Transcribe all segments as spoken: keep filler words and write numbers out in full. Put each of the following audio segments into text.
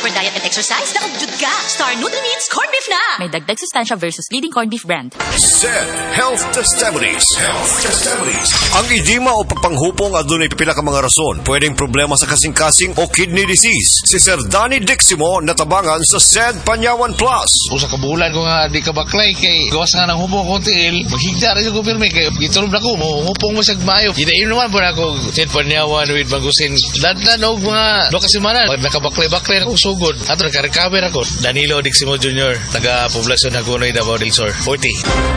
for diet and exercise, nakugjud ka. Star Nutri-Meats Corned Beef na. May dagdag sustansya versus leading corned beef brand. Z Health Testimonies. Health Testimonies. Ang edema o pagpanghupong adunay pipila ka mga rason. Pwedeng problema sa kasing-kasing o kidney disease. Si Sir Danny Diximo natabangan sa Z Panyawan Plus. Usa ka bulan ko nga di ka baklay kay gawas nga ng hupong ko tiil. Maghigda rin ko pirmi kay gitulog na ko mo hupong mo sa mayo. Gidayon naman po na ako Z Panyawan with Bagusin. Dandan og mga do kasimana. Pag nakabaklay-baklay ako sugod. Ato naka-recover ako. Danilo Diximo Junior taga Poblacion Hagonoy, Davao del Sur. forty.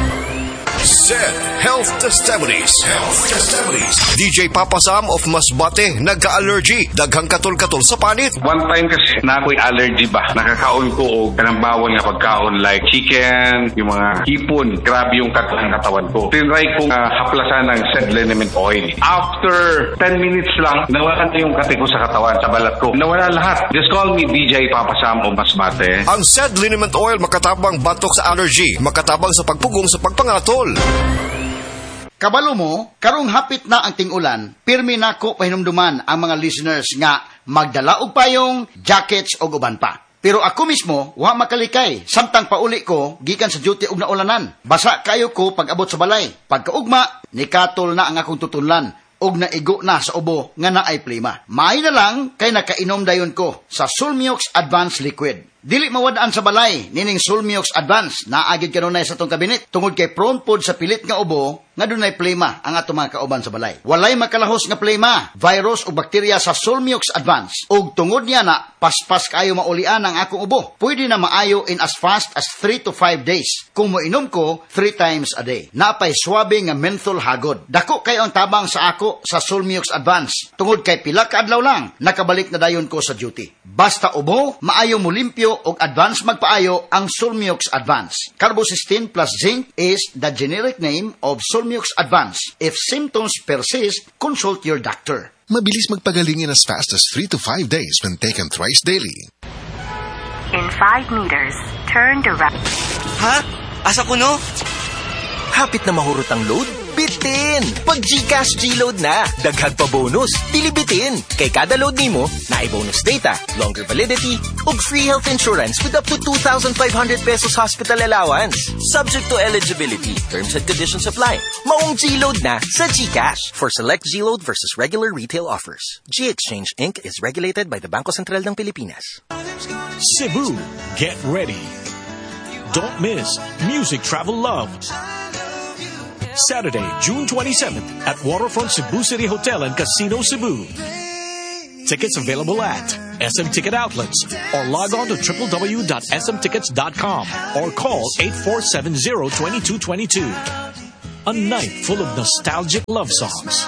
Z Health Testimonies. Health Testimonies. D J Papa Sam of Masbate nagka-allergy. Daghang katol-katol sa panit. One time kasi na ako'y allergy ba. Nakakaon ko o kanang bawang nga pagkaon like chicken, yung mga hipon. Grabe yung katawan katawan ko. Tinry kong uh, haplasan ng Z liniment oil. After ten minutes lang, nawala na yung kate ko sa katawan, sa balat ko. Nawala lahat. Just call me D J Papa Sam of Masbate. Ang Z liniment oil makatabang batok sa allergy. Makatabang sa pagpugong sa pagpangatol. Kabalo mo, karong hapit na ang ting-ulan, pirmi nako pahinumduman ang mga listeners nga magdala og payong, jackets o uban pa. Pero ako mismo, wa makalikay, samtang pauli ko, gikan sa duty og naulanan. Basa kayo ko pag abot sa balay. Pagkaugma, nikatol na ang akong tutunlan, og naigo na sa ubo nga naay plima. Maay na lang kay nakainom dayon ko sa Sulmiox Advanced Liquid. Dili mawadaan sa balay, nining Sulmiox Advance, naagid kanunay sa tong kabinet, tungod kay prone pod sa pilit nga ubo, nga dunay plema ang ato mga kauban sa balay. Walay makalahos nga plema, virus o bakterya sa Sulmiox Advance, ug tungod niya na, paspas kayo maulian ang akong ubo. Pwede na maayo in as fast as three to five days, kung moinom ko three times a day. Napay swabe nga menthol hagod. Dako kayo ang tabang sa ako sa Sulmiox Advance, tungod kay pila ka adlaw lang, nakabalik na dayon ko sa duty. Basta ubo, maayo mo limpyo og advance magpaayo ang Sulmiox Advance. Carbocysteine plus zinc is the generic name of Sulmiox Advance. If symptoms persist, consult your doctor. Mabilis magpagaling in as fast as three to five days when taken thrice daily. In five meters, turn to right. Ha? Asa ko no? Hapit na mahurot ang load? Bitin! Pag GCash G-Load na, daghan pa bonus, dilibitin. Kay kada load nimo, naay bonus data, longer validity, ug free health insurance with up to two thousand five hundred pesos hospital allowance. Subject to eligibility, terms and conditions apply. Maong G-Load na sa GCash. For select G-Load versus regular retail offers. G-Exchange Incorporated is regulated by the Bangko Sentral ng Pilipinas. Cebu, get ready. Don't miss Music Travel Love. Saturday, June twenty-seventh at Waterfront Cebu City Hotel and Casino Cebu. Tickets available at S M Ticket Outlets or log on to w w w dot s m tickets dot com or call eight four seven zero two two two two. A night full of nostalgic love songs.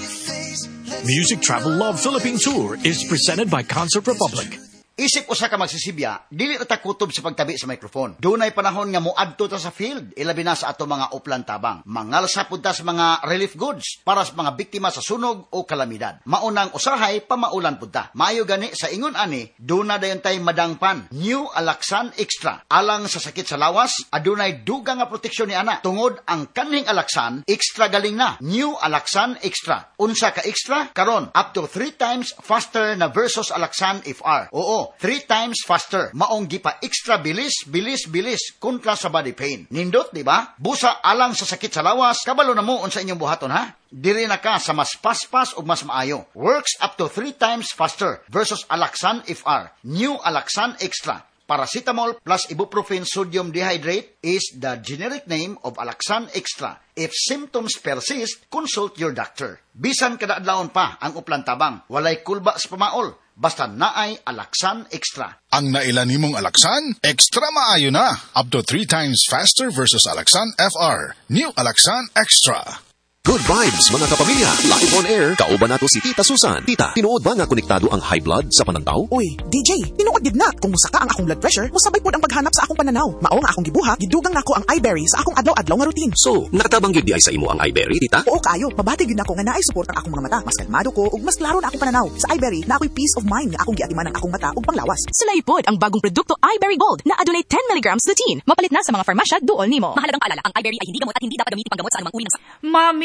Music Travel Love Philippine Tour is presented by Concert Republic. Isip usa ka magsisibya, dili ta kutob sa pagtabi sa microphone. Dunay panahon nga moadto ta sa field, ilabi na sa ato mga uplan tabang. Mangalsa pud ta sa mga relief goods para sa mga biktima sa sunog o kalamidad. Maunang usahay pamaulan pud ta. Maayo gani sa ingon ani, duna dayon tay madangpan. New Alaxan Extra. Alang sa sakit sa lawas, adunay dugang nga proteksyon ni ana. Tungod ang kanhing Alaxan, extra galing na. New Alaxan Extra. Unsa ka extra? Karon up to three times faster na versus Alaxan F R. Oo, three times faster. Maong gipa extra bilis, bilis, bilis kontra sa body pain. Nindot, di ba? Busa alang sa sakit sa lawas, kabalo na mo unsa inyong buhaton ha? Diri na ka sa mas paspas o mas maayo. Works up to three times faster versus Alaxan F R. New Alaxan Extra. Paracetamol plus ibuprofen sodium dehydrate is the generic name of Alaxan Extra. If symptoms persist, consult your doctor. Bisan kada adlawon pa ang uplan tabang, walay kulba sa pamaol. Basta naay Alaxan Extra. Ang naila nimong Alaxan, extra maayo na. Up to three times faster versus Alaxan F R. New Alaxan Extra. Good vibes, mga kapamilya. Live on air, kauban nato si Tita Susan. Tita, tinuod ba nga konektado ang high blood sa pananaw? Uy, D J, tinuod gid na. Kung musaka ang akong blood pressure, musabay pod ang paghanap sa akong pananaw. Mao nga akong gibuhat, gidugang nako ang iBerry sa akong adlaw-adlaw nga routine. So, nakatabang gyud di ay sa imo ang iBerry, Tita? Oo kayo, mabati gyud nako nga naay support ang akong mga mata. Mas kalmado ko ug mas klaro na akong pananaw. Sa iBerry, na ako'y peace of mind nga akong giatiman ang akong mata ug panglawas. Sulay pod ang bagong produkto iBerry Gold na adunay ten milligrams lutein. Mapalit na sa mga farmasya duol nimo. Mahalagang paalala, ang iBerry ay hindi gamot at hindi dapat gamitin panggamot sa anumang uri ng sakit. Mami,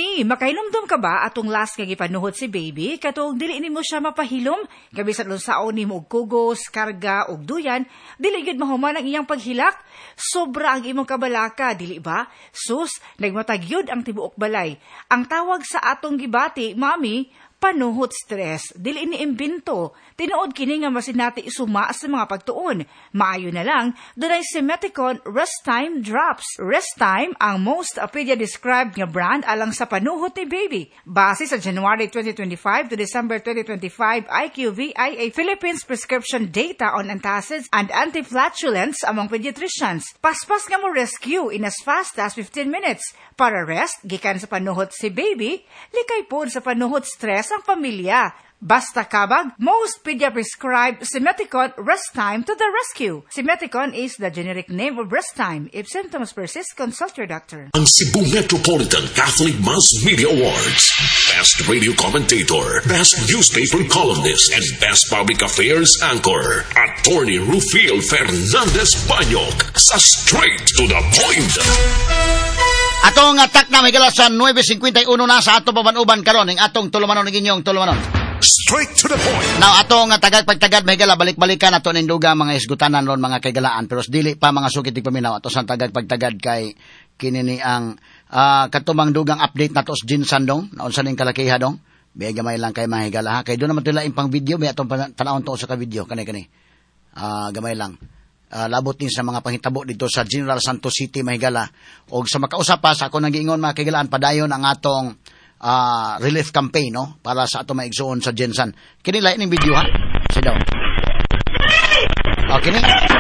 Mami, makahinumdum ka ba atong last kag ipanuhot si baby? Katong dili nimo siya mapahilom? Gabi sa lunsaon nimo og kugos, karga og duyan, dili gid mahuman ang iyang paghilak. Sobra ang imong kabalaka, dili ba? Sus, nagmatagyod ang tibuok balay. Ang tawag sa atong gibati, Mami, panuhot stress, dili ni imbento. Tinuod kini nga masinati isuma sa mga pagtuon. Maayo na lang, dunay Simeticon Rest Time Drops. Rest Time ang most pedia-described nga brand alang sa panuhot ni baby. Base sa January twenty twenty-five to December twenty twenty-five I Q V I A Philippines prescription data on antacids and antiflatulence among pediatricians. Paspas nga mo rescue in as fast as fifteen minutes. Para rest, gikan sa panuhot si baby, likay pod sa panuhot stress ang pamilya. Basta kabag, most pedia-prescribed Simeticon Rest Time to the rescue. Simeticon is the generic name of Rest Time. If symptoms persist, consult your doctor. Ang Cebu Metropolitan Catholic Mass Media Awards. Best Radio Commentator, Best Newspaper Columnist, and Best Public Affairs Anchor. Attorney Rufil Fernandez Banyok sa Straight to the Point. Atong atak na may gala sa nine fifty-one na sa atong pabanuban karon ning atong tulumanon ning inyong tulumanon. Straight to the point. Now atong tagag pagtagad may gala balik-balikan ato ning duga mga isgutanan ron mga kaygalaan pero dili pa mga sukit tig paminaw ato sa tagag pagtagad kay kinini ang uh, katumang dugang update nato sa Jinsan dong naon sa ning kalakiha dong. May gamay lang kay mga higala ha kay do naman tila impang video may atong tanawon to sa ka video kani kani. Ah uh, gamay lang. Uh, labot din sa mga panghitabo dito sa General Santos City, Mahigala. O sa makausap pa, sa ako nag-iingon mga kaigalaan, padayon ang atong uh, relief campaign, no? Para sa atong maigsuon sa Jensan. Kini lain ng video, ha? Sit down. O, kini?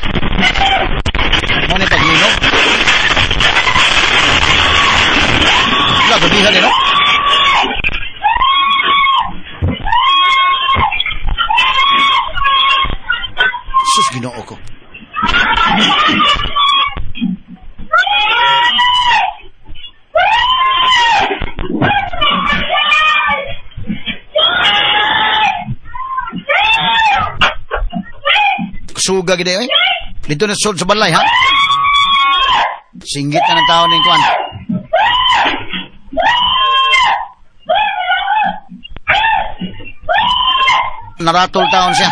Ano ni paglinog? Wala, gabihan din, no? Sus, ginoo ko. Suga gede oy. Dito na sud sa balay ha. Singgit na ng tao ning kuan. Naratol taon siya.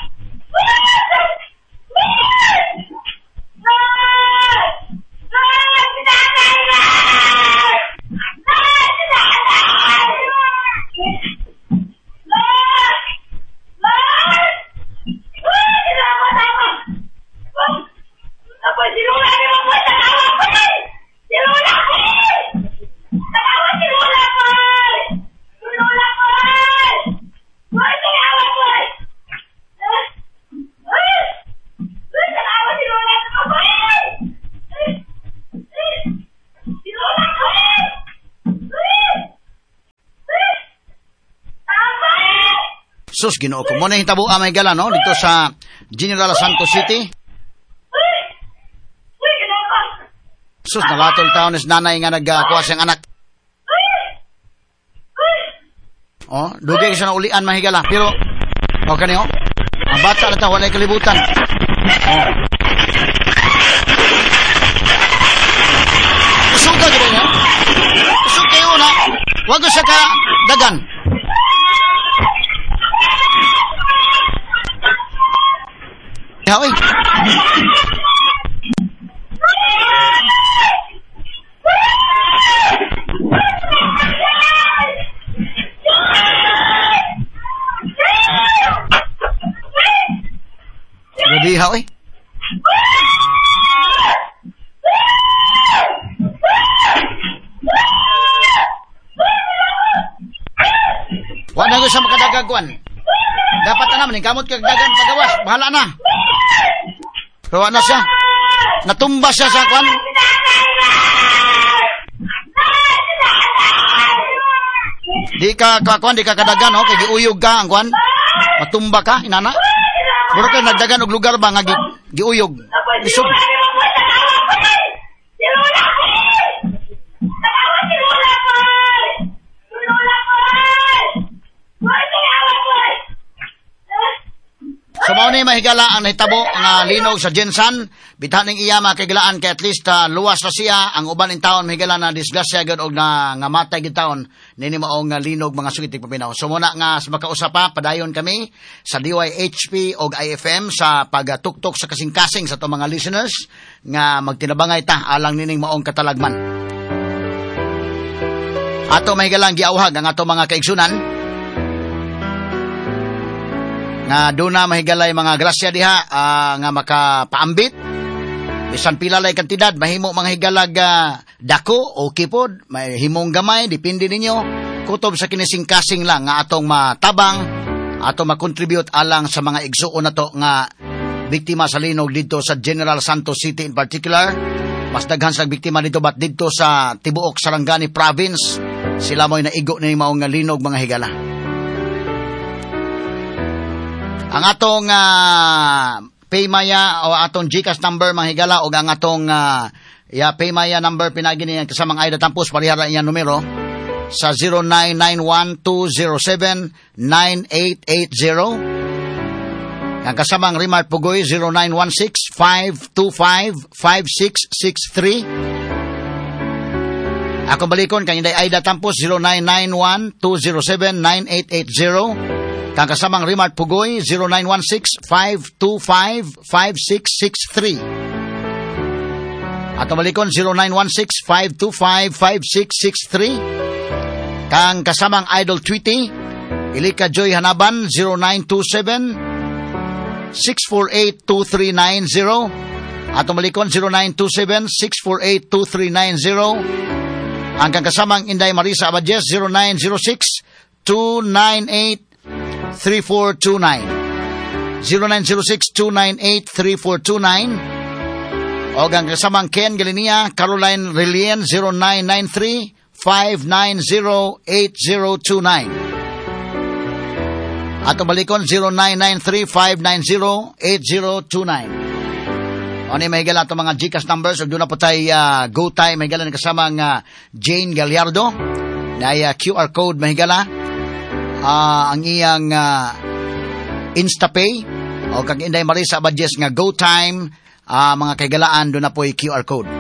Sus, ginoo ko. Muna hitabo amay gala, no? Dito sa General Santos City. Sus, nalatol taon is nanay nga nagkuha siyang anak. Oh, dugay siya na ulian mahigala. Pero, o oh, kaniyo, ang bata na ito, walay kalibutan. Oh. Usog ka gano'n, no? Usog kayo na. Huwag ko siya ka dagan. Hoy. Gabi hoy. Wa na ko sa makadagagwan. Dapat na naman kamot kag dagan pagawas. Bahala na. Pero ano siya? Natumba siya sa kwan? Di ka kwan, di ka kadagan, no? Kaya giuyog ka ang kwan? Matumba ka, inana? Pero ka nagdagan og lugar ba nga gi, giuyog? Isog. mao ni mahigala ang nahitabo nga linog sa Jensan. Bithan ning iya makigalaan kay at least uh, luwas na siya. Ang uban in taon mahigala na disgrasya gud og na nga matay gid taon nini mao nga linog mga sugitig paminaw. So muna nga sa makausap pa padayon kami sa D Y H P og I F M sa pagtuktok sa kasing-kasing sa to mga listeners nga magtinabangay ta alang nining maong katalagman. Ato mahigalang giawhag ang ato mga kaigsunan nga doon na mahigalay mga grasya diha uh, nga makapaambit bisan pilalay kantidad mahimo mga higalag uh, dako o kipod mahimong gamay depende ninyo kutob sa kinising-kasing lang nga atong matabang ato makontribute alang sa mga igsuon nato nga biktima sa linog dito sa General Santos City in particular. Mas daghan sa biktima dito bat dito sa tibuok Sarangani Province sila mo'y naigo ni maong nga linog mga higala. Ang atong uh, Paymaya o atong GCash number mga higala o ang atong uh, yeah, Paymaya number pinagi niya kasamang Aida Tampos parihara niya numero sa zero nine nine one two zero seven nine eight eight zero. Ang kasamang Rimart Pugoy zero nine one six five two five five six six three. Ako balikon kang Inday Aida Tampos zero nine nine one two zero seven nine eight eight zero. Kang kasamang Rimart Pugoy zero nine one six five two five five six six three. At malikon zero nine one six five two five five six six three. Kang kasamang Idol Tweety Ilika Joy Hanaban zero nine two seven six four eight two three nine zero. At malikon zero nine two seven six four eight two three nine zero. Ang kang kasamang Inday Marisa Abadjes zero nine zero six two nine eight three four two nine. zero nine zero six two nine eight three four two nine. O ang kasamang Ken Galinia Caroline Relien zero nine nine three five nine zero eight zero two nine. At balikon zero nine nine three five nine zero eight zero two nine. O ni mahigala ito mga GCash numbers. O doon na po tayo uh, go time mahigala ng kasamang uh, Jane Gallardo na uh, Q R code mahigala. Uh, ang iyang uh, InstaPay o kag Inday Marisa Abadjes nga Go Time uh, mga kaigalaan doon na po yung Q R code.